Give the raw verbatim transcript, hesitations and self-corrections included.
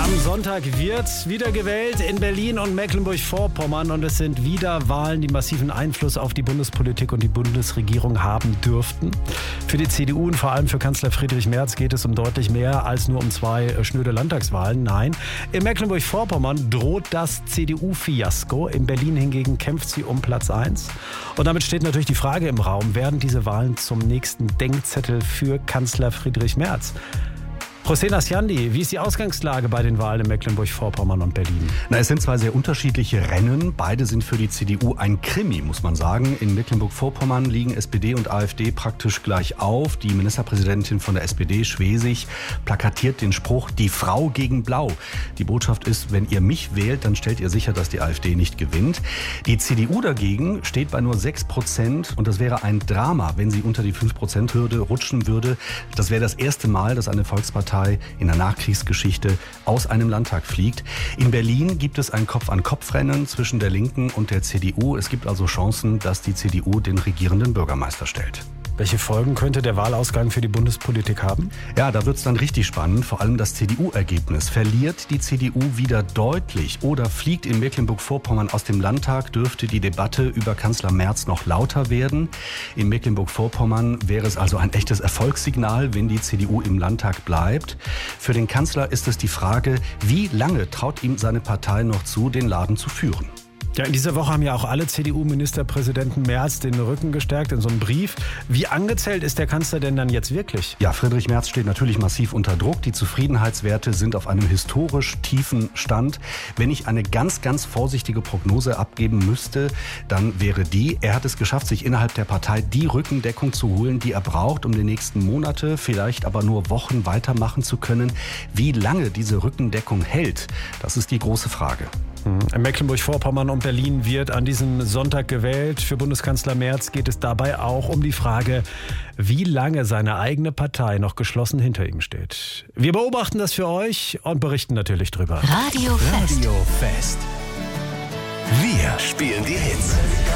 Am Sonntag wird wieder gewählt in Berlin und Mecklenburg-Vorpommern und es sind wieder Wahlen, die massiven Einfluss auf die Bundespolitik und die Bundesregierung haben dürften. Für die C D U und vor allem für Kanzler Friedrich Merz geht es um deutlich mehr als nur um zwei schnöde Landtagswahlen. Nein, in Mecklenburg-Vorpommern droht das C D U-Fiasko. In Berlin hingegen kämpft sie um Platz eins. Und damit steht natürlich die Frage im Raum, werden diese Wahlen zum nächsten Denkzettel für Kanzler Friedrich Merz? Hossein Asyandi, wie ist die Ausgangslage bei den Wahlen in Mecklenburg-Vorpommern und Berlin? Na, es sind zwei sehr unterschiedliche Rennen. Beide sind für die C D U ein Krimi, muss man sagen. In Mecklenburg-Vorpommern liegen S P D und AfD praktisch gleich auf. Die Ministerpräsidentin von der S P D, Schwesig, plakatiert den Spruch, die Frau gegen Blau. Die Botschaft ist, wenn ihr mich wählt, dann stellt ihr sicher, dass die AfD nicht gewinnt. Die C D U dagegen steht bei nur sechs Prozent und das wäre ein Drama, wenn sie unter die fünf Prozent Hürde rutschen würde. Das wäre das erste Mal, dass eine Volkspartei in der Nachkriegsgeschichte aus einem Landtag fliegt. In Berlin gibt es ein Kopf-an-Kopf-Rennen zwischen der Linken und der C D U. Es gibt also Chancen, dass die C D U den regierenden Bürgermeister stellt. Welche Folgen könnte der Wahlausgang für die Bundespolitik haben? Ja, da wird es dann richtig spannend. Vor allem das C D U-Ergebnis. Verliert die C D U wieder deutlich oder fliegt in Mecklenburg-Vorpommern aus dem Landtag, dürfte die Debatte über Kanzler Merz noch lauter werden. In Mecklenburg-Vorpommern wäre es also ein echtes Erfolgssignal, wenn die C D U im Landtag bleibt. Für den Kanzler ist es die Frage, wie lange traut ihm seine Partei noch zu, den Laden zu führen? Ja, in dieser Woche haben ja auch alle C D U-Ministerpräsidenten Merz den Rücken gestärkt in so einem Brief. Wie angezählt ist der Kanzler denn dann jetzt wirklich? Ja, Friedrich Merz steht natürlich massiv unter Druck. Die Zufriedenheitswerte sind auf einem historisch tiefen Stand. Wenn ich eine ganz, ganz vorsichtige Prognose abgeben müsste, dann wäre die, er hat es geschafft, sich innerhalb der Partei die Rückendeckung zu holen, die er braucht, um die nächsten Monate, vielleicht aber nur Wochen weitermachen zu können. Wie lange diese Rückendeckung hält, das ist die große Frage. In Mecklenburg-Vorpommern und Berlin wird an diesem Sonntag gewählt. Für Bundeskanzler Merz geht es dabei auch um die Frage, wie lange seine eigene Partei noch geschlossen hinter ihm steht. Wir beobachten das für euch und berichten natürlich drüber. Radio Fest. Radio Fest. Wir spielen die Hits.